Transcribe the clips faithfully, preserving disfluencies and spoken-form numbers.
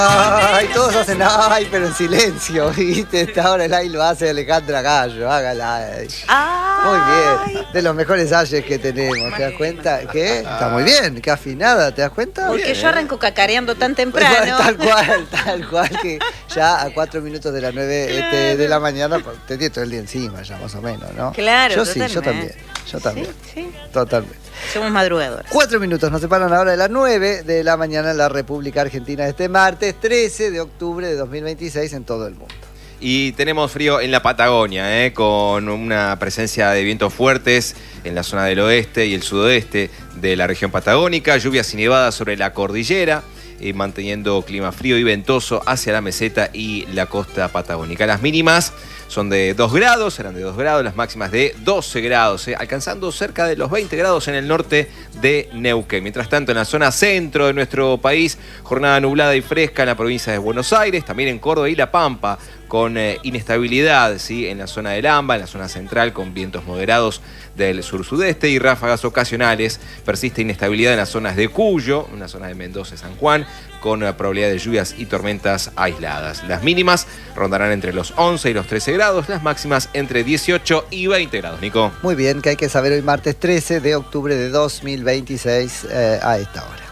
Ay, todos hacen ay, pero en silencio, ¿viste? Esta hora el ay lo hace Alejandra Gallo, hágala. Muy bien, de los mejores ayes que tenemos, ¿te das cuenta? ¿Qué? Está muy bien, qué afinada, ¿te das cuenta? Porque bien, yo arranco cacareando tan temprano. Bueno, tal cual, tal cual, que ya a cuatro minutos de las nueve claro. este, de la mañana te tiene todo el día encima, ya más o menos, ¿no? Claro, yo totalmente. sí, yo también, yo también, sí, sí. Totalmente. Somos madrugadores. Cuatro minutos, nos separan ahora de las nueve de la mañana en la República Argentina este martes trece de octubre de dos mil veintiséis en todo el mundo. Y tenemos frío en la Patagonia, ¿eh? Con una presencia de vientos fuertes en la zona del oeste y el sudoeste de la región patagónica, lluvias y nevadas sobre la cordillera, eh, manteniendo clima frío y ventoso hacia la meseta y la costa patagónica. Las mínimas son de dos grados, serán de dos grados, las máximas de doce grados, eh, alcanzando cerca de los veinte grados en el norte de Neuquén. Mientras tanto, en la zona centro de nuestro país, jornada nublada y fresca en la provincia de Buenos Aires, también en Córdoba y La Pampa, con eh, inestabilidad, ¿sí? En la zona del AMBA, en la zona central, con vientos moderados del sur-sudeste y ráfagas ocasionales. Persiste inestabilidad en las zonas de Cuyo, en la zona de Mendoza y San Juan, con eh, probabilidad de lluvias y tormentas aisladas. Las mínimas rondarán entre los once y los trece grados, las máximas entre dieciocho y veinte grados, Nico. Muy bien, que hay que saber hoy martes trece de octubre de dos mil veintiséis eh, a esta hora.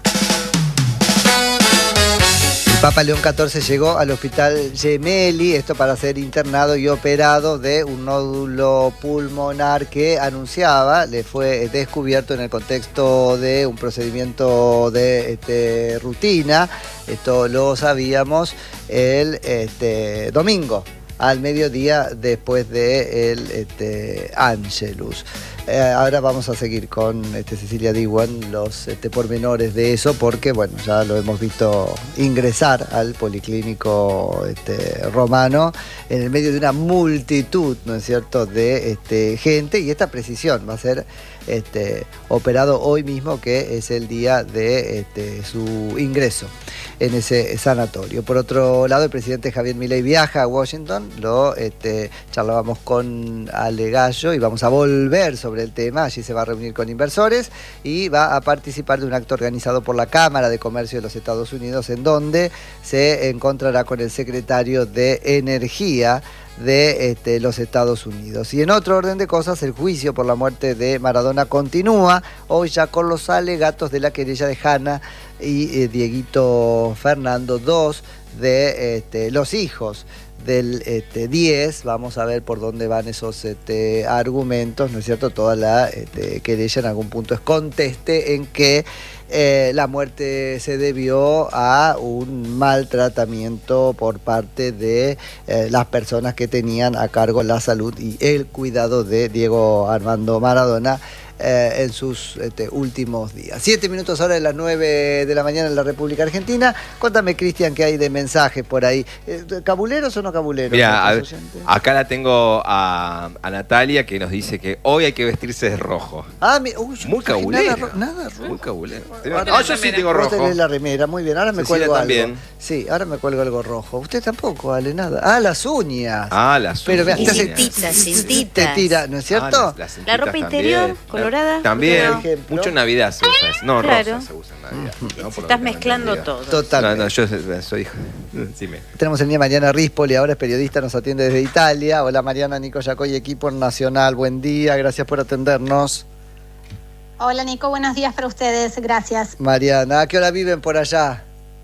Papa León catorce llegó al hospital Gemelli, esto para ser internado y operado de un nódulo pulmonar que anunciaba, le fue descubierto en el contexto de un procedimiento de este, rutina. Esto lo sabíamos el este, domingo al mediodía después de el este, Angelus. Eh, ahora vamos a seguir con este, Cecilia Diwan los este, pormenores de eso, porque bueno, ya lo hemos visto ingresar al policlínico este, romano en el medio de una multitud, ¿no es cierto?, de este, gente, y esta precisión va a ser este, operado hoy mismo, que es el día de este, su ingreso en ese sanatorio. Por otro lado, el presidente Javier Milei viaja a Washington, lo este, charlábamos con Ale Gallo y vamos a volver sobre el tema. Allí se va a reunir con inversores y va a participar de un acto organizado por la Cámara de Comercio de los Estados Unidos, en donde se encontrará con el secretario de Energía de este, los Estados Unidos. Y en otro orden de cosas, el juicio por la muerte de Maradona continúa, hoy ya con los alegatos de la querella de Hanna y eh, Dieguito Fernando, dos de este, los hijos del este, diez. Vamos a ver por dónde van esos este, argumentos, ¿no es cierto? Toda la este, querella en algún punto es conteste en que eh, la muerte se debió a un maltratamiento por parte de eh, las personas que tenían a cargo la salud y el cuidado de Diego Armando Maradona Eh, en sus este, últimos días. Siete minutos ahora de las nueve de la mañana en la República Argentina. Cuéntame, Cristian, qué hay de mensajes por ahí. Eh, ¿Cabuleros o no cabuleros? Mira, a, acá la tengo a, a Natalia, que nos dice que hoy hay que vestirse de rojo. Ah, mi, uy, muy cabulero. Nada, ro nada rojo. Muy cabulero. Ah, no, yo sí tengo rojo. Vos tenés la remera, muy bien. Ahora me Cecilia cuelgo también. algo. Sí, ahora me cuelgo algo rojo. Usted tampoco, Ale, nada. Ah, las uñas. Ah, las uñas. Pero veas, te cintitas, cintitas. Te tira, ¿no es cierto? Ah, las, las la ropa interior, también. colorada. También. No. Mucho en Navidad se usa eso. No, claro. rosa se usa en Navidad. Uh-huh. ¿No? Se estás mezclando todo. Totalmente. No, no, yo soy hijo. Dime. Tenemos el día Mariana Rispoli, ahora es periodista, nos atiende desde Italia. Hola Mariana, Nico Yacoy, equipo nacional. Buen día, gracias por atendernos. Hola Nico, buenos días para ustedes, gracias. Mariana, ¿a qué hora viven por allá?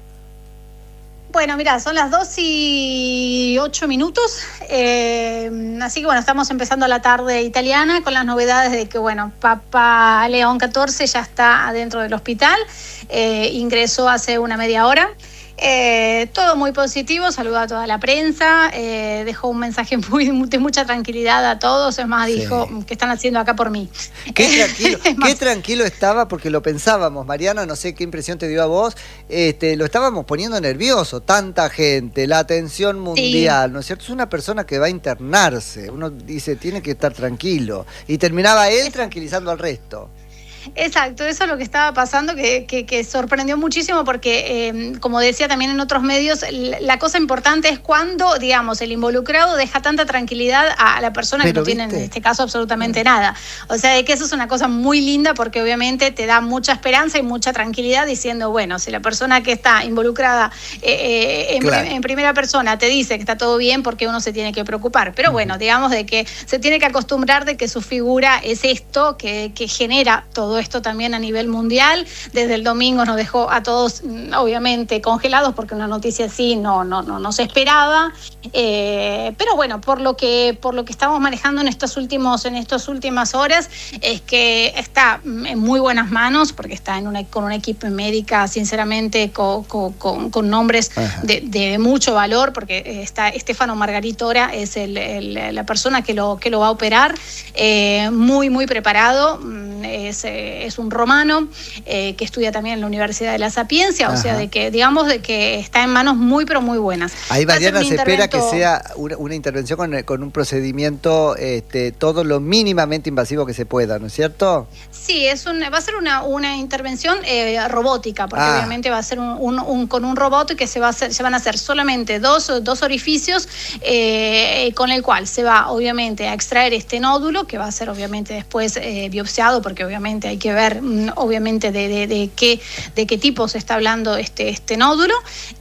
Bueno, mira, son las dos y ocho minutos, eh, así que bueno, estamos empezando la tarde italiana con las novedades de que, bueno, Papa León catorce ya está adentro del hospital, eh, ingresó hace una media hora. Eh, todo muy positivo, saluda a toda la prensa, eh, dejó un mensaje muy, de mucha tranquilidad a todos, es más, sí. Dijo, ¿qué están haciendo acá por mí? Qué tranquilo, qué tranquilo estaba, porque lo pensábamos, Mariana, no sé qué impresión te dio a vos, este, lo estábamos poniendo nervioso, tanta gente, la atención mundial, sí. ¿No es cierto? Es una persona que va a internarse, uno dice, tiene que estar tranquilo, y terminaba él tranquilizando al resto. Exacto, eso es lo que estaba pasando, que, que, que sorprendió muchísimo porque, eh, como decía también en otros medios, la cosa importante es cuando, digamos, el involucrado deja tanta tranquilidad a la persona Pero, que no ¿viste? tiene en este caso absolutamente nada. O sea, de que eso es una cosa muy linda porque obviamente te da mucha esperanza y mucha tranquilidad diciendo, bueno, si la persona que está involucrada eh, en, claro. en primera persona te dice que está todo bien, porque uno se tiene que preocupar. Pero bueno, digamos de que se tiene que acostumbrar de que su figura es esto, que, que genera todo esto también a nivel mundial. Desde el domingo nos dejó a todos obviamente congelados porque una noticia así no, no, no, no se esperaba. Eh, pero bueno, por lo que por lo que estamos manejando en estos últimos en estas últimas horas es que está en muy buenas manos porque está en una, con una equipo médica sinceramente con, con, con, con nombres de, de mucho valor, porque está Estefano Margaritora es el, el, la persona que lo que lo va a operar, eh, muy muy preparado, es, es un romano eh, que estudia también en la Universidad de la Sapiencia. Ajá. O sea de que digamos de que está en manos muy pero muy buenas. Ahí Mariana se espera que sea una, una intervención con, con un procedimiento este, todo lo mínimamente invasivo que se pueda, ¿no es cierto? Sí, es un, va a ser una, una intervención eh, robótica, porque ah. obviamente va a ser un, un, un, con un robot que se, va a hacer, se van a hacer solamente dos, dos orificios eh, con el cual se va obviamente a extraer este nódulo, que va a ser obviamente después eh, biopsiado, porque obviamente hay que ver obviamente de, de, de, qué, de qué tipo se está hablando este, este nódulo.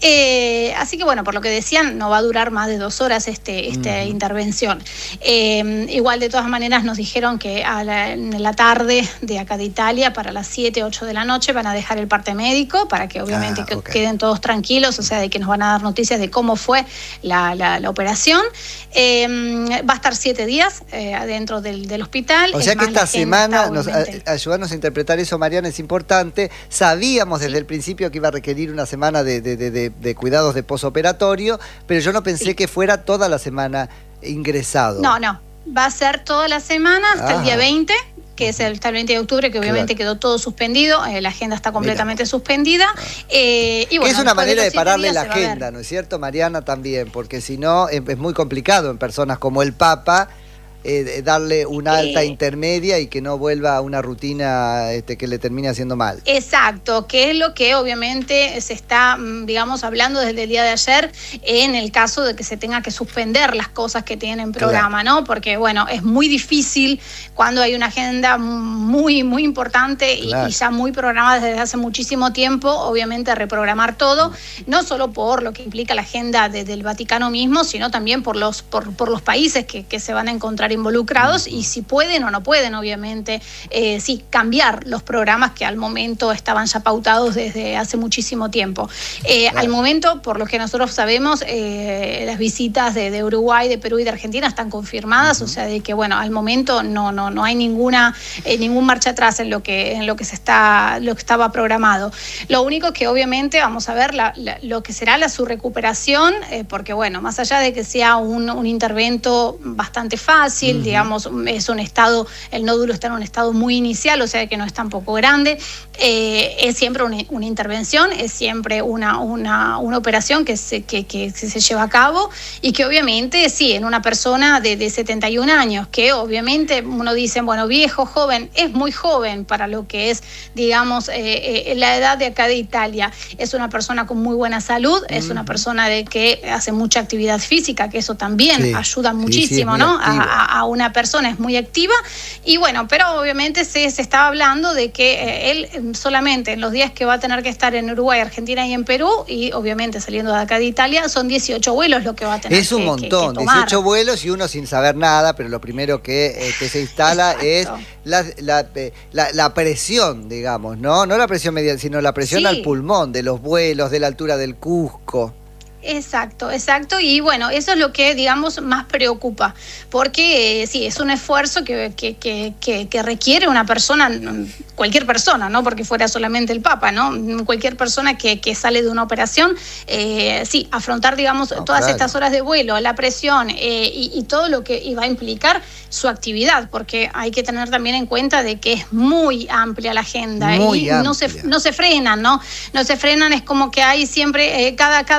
Eh, así que bueno, por lo que decían, no va a durar más de dos horas este, esta mm. intervención. Eh, igual de todas maneras nos dijeron que a la, en la tarde de acá de Italia, para las siete, ocho de la noche, van a dejar el parte médico para que obviamente ah, okay. queden todos tranquilos, o sea, de que nos van a dar noticias de cómo fue la, la, la operación. Eh, va a estar siete días eh, adentro del, del hospital. O sea que esta semana, nos, a, ayudarnos a interpretar eso, Mariana, es importante. Sabíamos desde sí. el principio que iba a requerir una semana de, de, de, de, de cuidados de posoperatorio, pero yo no pensé sí. que fuera toda la semana ingresado. No, no, va a ser toda la semana hasta ah. el día veinte, que es el, el veinte de octubre, que obviamente claro. quedó todo suspendido, eh, la agenda está completamente Mira. suspendida. Ah. Eh, y bueno, es una manera de, de pararle la agenda, ¿no es cierto, Mariana? También, porque si no, es, es muy complicado en personas como el Papa, Eh, darle una alta eh, intermedia y que no vuelva a una rutina este, que le termine haciendo mal. Exacto, que es lo que obviamente se está, digamos, hablando desde el día de ayer en el caso de que se tenga que suspender las cosas que tienen en programa, claro. ¿no? Porque, bueno, es muy difícil cuando hay una agenda muy, muy importante y, claro. y ya muy programada desde hace muchísimo tiempo, obviamente reprogramar todo, no solo por lo que implica la agenda de, del Vaticano mismo, sino también por los, por, por los países que, que se van a encontrar involucrados y si pueden o no pueden, obviamente, eh, sí, cambiar los programas que al momento estaban ya pautados desde hace muchísimo tiempo. Eh, claro. Al momento, por lo que nosotros sabemos, eh, las visitas de, de Uruguay, de Perú y de Argentina están confirmadas, uh-huh. o sea, de que, bueno, al momento no, no, no hay ninguna, eh, ningún marcha atrás en lo que, en lo que se está, lo que estaba programado. Lo único que obviamente vamos a ver la, la, lo que será la su recuperación, eh, porque, bueno, más allá de que sea un, un intervento bastante fácil, Uh-huh. digamos, es un estado, el nódulo está en un estado muy inicial, o sea que no es tampoco grande, eh, es siempre una, una intervención, es siempre una, una, una operación que se, que, que se lleva a cabo y que obviamente, sí, en una persona de, de setenta y un años, que obviamente uno dice, bueno, viejo, joven, es muy joven para lo que es, digamos, eh, eh, la edad de acá de Italia, es una persona con muy buena salud, uh-huh. es una persona de que hace mucha actividad física, que eso también sí. ayuda muchísimo, sí, sí, ¿no? A, a una persona, es muy activa y bueno, pero obviamente se, se estaba hablando de que eh, él solamente en los días que va a tener que estar en Uruguay, Argentina y en Perú y obviamente saliendo de acá de Italia son dieciocho vuelos lo que va a tener. Es un que, montón, que, que dieciocho vuelos y uno sin saber nada, pero lo primero que, eh, que se instala es la, la, la, la presión, digamos, ¿no? No la presión medial, sino la presión sí. al pulmón, de los vuelos, de la altura del Cusco. Exacto, exacto, y bueno, eso es lo que, digamos, más preocupa, porque eh, sí, es un esfuerzo que, que, que, que, que requiere una persona, cualquier persona, no porque fuera solamente el Papa, ¿no? Cualquier persona que, que sale de una operación, eh, sí, afrontar, digamos, no, todas claro. estas horas de vuelo, la presión eh, y, y todo lo que iba a implicar su actividad, porque hay que tener también en cuenta de que es muy amplia la agenda muy y amplia. no se no se frenan, ¿no? No se frenan, es como que hay siempre, eh, cada, cada hora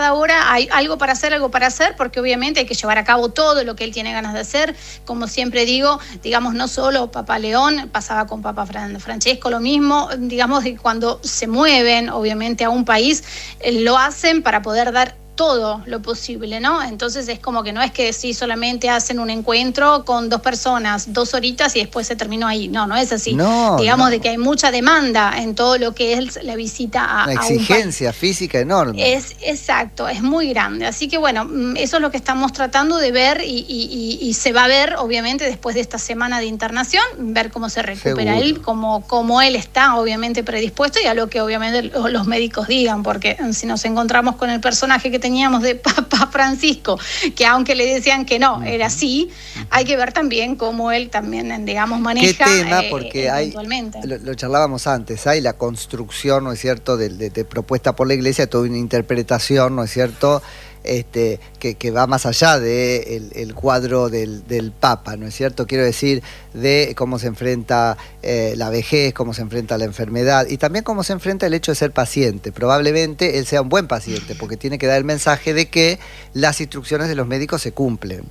hay algo para hacer, algo para hacer, porque obviamente hay que llevar a cabo todo lo que él tiene ganas de hacer. Como siempre digo, digamos, no solo Papa León, pasaba con Papa Fran- Francesco lo mismo, digamos, que cuando se mueven, obviamente, a un país, eh, lo hacen para poder dar todo lo posible, ¿no? Entonces es como que no es que sí solamente hacen un encuentro con dos personas, dos horitas y después se terminó ahí. No, no es así. No, Digamos no. de que hay mucha demanda en todo lo que es la visita a, Una a un país. exigencia física enorme. Es exacto, es muy grande. Así que bueno, eso es lo que estamos tratando de ver y, y, y, y se va a ver, obviamente, después de esta semana de internación, ver cómo se recupera Seguro. él, cómo, cómo él está, obviamente, predispuesto y a lo que obviamente los médicos digan, porque si nos encontramos con el personaje que teníamos de Papa Francisco, que aunque le decían que no, era así, hay que ver también cómo él también, digamos, maneja. ¿Qué tema? eh, Porque hay, lo, lo charlábamos antes, hay la construcción, ¿no es cierto?, de, de, de propuesta por la Iglesia, toda una interpretación, ¿no es cierto?, Este, que, que va más allá del de el cuadro del, del Papa, ¿no es cierto? Quiero decir, de cómo se enfrenta eh, la vejez, cómo se enfrenta la enfermedad y también cómo se enfrenta el hecho de ser paciente. Probablemente él sea un buen paciente porque tiene que dar el mensaje de que las instrucciones de los médicos se cumplen.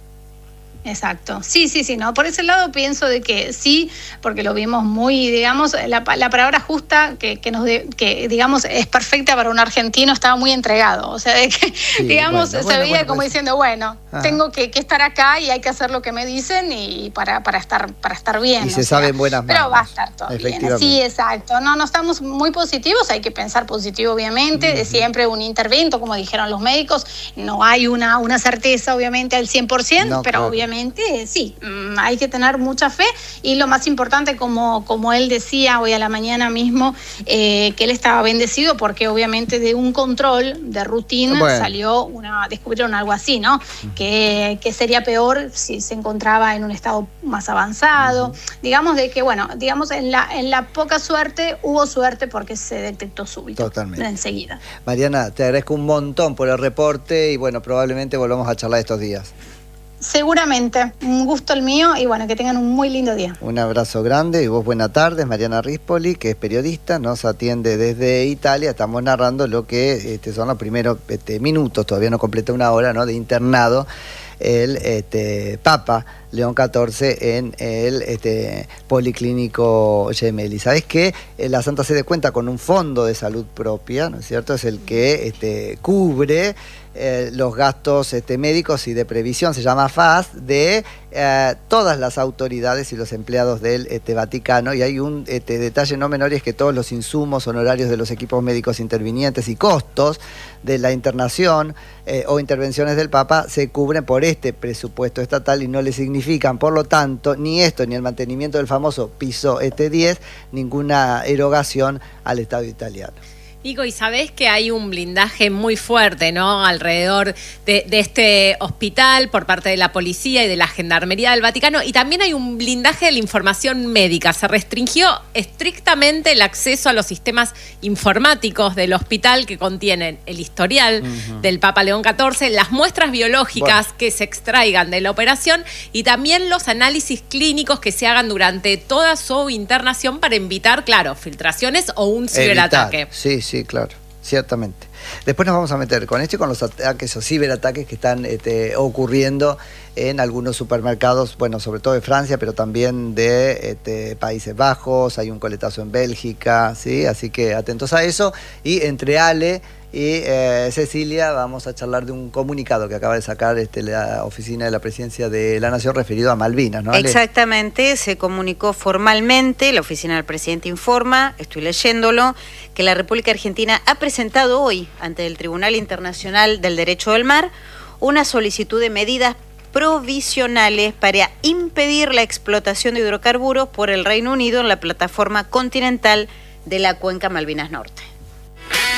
Exacto, sí, sí, sí, no, por ese lado pienso de que sí, porque lo vimos muy, digamos, la, la palabra justa que, que nos de, que digamos es perfecta para un argentino, estaba muy entregado, o sea, de que Sí, digamos bueno, se bueno, veía bueno, como pues, diciendo, bueno, ajá. tengo que, que estar acá y hay que hacer lo que me dicen y para, para estar para estar bien. Y se o sea, sabe en buenas manos. Pero va a estar todo bien. Efectivamente. Sí, exacto. No, no estamos muy positivos, hay que pensar positivo, obviamente, de siempre un intervento, como dijeron los médicos, no hay una, una certeza, obviamente, al cien por ciento, No, pero claro. obviamente sí. Hay que tener mucha fe y lo más importante, como, como él decía hoy a la mañana mismo, eh, que él estaba bendecido porque obviamente de un control de rutina Bueno. salió una, descubrieron algo así, ¿no? Uh-huh. Que, que sería peor si se encontraba en un estado más avanzado. Uh-huh. Digamos de que, bueno, digamos en la, en la poca suerte hubo suerte porque se detectó súbito. Totalmente. Enseguida. Mariana, te agradezco un montón por el reporte y bueno, probablemente volvamos a charlar estos días. Seguramente, un gusto el mío y bueno, que tengan un muy lindo día. Un abrazo grande y vos buenas tardes, Mariana Rispoli, que es periodista, nos atiende desde Italia, estamos narrando lo que este, son los primeros este, minutos, todavía no completa una hora, ¿no?, de internado, el este, Papa León catorce en el este, Policlínico Gemelli. ¿Sabés qué? La Santa Sede cuenta con un fondo de salud propia, ¿no es cierto? Es el que este, cubre Eh, los gastos este, médicos y de previsión, se llama F A S, de eh, todas las autoridades y los empleados del este, Vaticano. Y hay un este, detalle no menor, y es que todos los insumos, honorarios de los equipos médicos intervinientes y costos de la internación eh, o intervenciones del Papa se cubren por este presupuesto estatal y no le significan, por lo tanto, ni esto ni el mantenimiento del famoso piso este diez, ninguna erogación al Estado italiano. Nico, y sabés que hay un blindaje muy fuerte, ¿no?, alrededor de, de este hospital por parte de la policía y de la Gendarmería del Vaticano, y también hay un blindaje de la información médica. Se restringió estrictamente el acceso a los sistemas informáticos del hospital que contienen el historial uh-huh. del Papa León catorce, las muestras biológicas bueno. que se extraigan de la operación y también los análisis clínicos que se hagan durante toda su internación para evitar, claro, filtraciones o un ciberataque. Evitar. Sí, sí. Sí, claro, ciertamente. Después nos vamos a meter con esto y con los ataques o ciberataques que están este, ocurriendo en algunos supermercados, bueno, sobre todo de Francia, pero también de este, Países Bajos, hay un coletazo en Bélgica, ¿sí? Así que atentos a eso. Y entre Ale y eh, Cecilia vamos a charlar de un comunicado que acaba de sacar este, la Oficina de la Presidencia de la Nación referido a Malvinas, ¿no, Ale? Exactamente, se comunicó formalmente, la Oficina del Presidente informa, estoy leyéndolo, que la República Argentina ha presentado hoy ante el Tribunal Internacional del Derecho del Mar una solicitud de medidas provisionales para impedir la explotación de hidrocarburos por el Reino Unido en la plataforma continental de la Cuenca Malvinas Norte.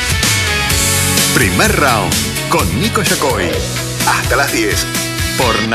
Primer round con Nico Yacoy. Hasta las diez por